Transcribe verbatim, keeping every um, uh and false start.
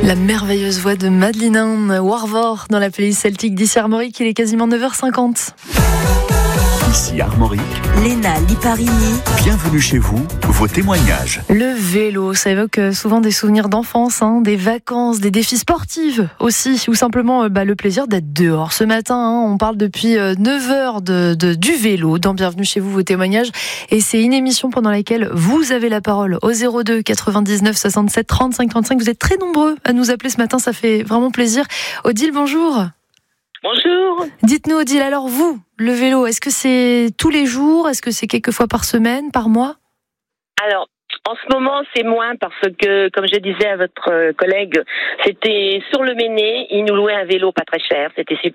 La merveilleuse voix de Madeleine Warvor dans la playlist celtique d'ici Armorique, il est quasiment neuf heures cinquante. Ici Armorique, Léna Liparini. Bienvenue chez vous, vos témoignages. Le vélo, ça évoque souvent des souvenirs d'enfance, hein, des vacances, des défis sportifs aussi, ou simplement bah, le plaisir d'être dehors. Ce matin, hein, on parle depuis neuf heures de, de, du vélo, dans Bienvenue chez vous, vos témoignages. Et c'est une émission pendant laquelle vous avez la parole au zéro deux quatre-vingt-dix-neuf soixante-sept trente-cinq trente-cinq. Vous êtes très nombreux à nous appeler ce matin, ça fait vraiment plaisir. Odile, bonjour. Bonjour. Dites-nous, Odile, alors vous, le vélo, est-ce que c'est tous les jours? Est-ce que c'est quelques fois par semaine, par mois? Alors, en ce moment, c'est moins parce que, comme je disais à votre collègue, c'était sur le Méné, ils nous louaient un vélo pas très cher, c'était